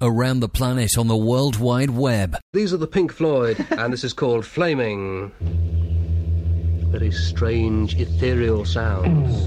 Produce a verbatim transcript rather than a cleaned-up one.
around the planet on the World Wide Web. These are the Pink Floyd, and this is called Flaming. Very strange, ethereal sounds.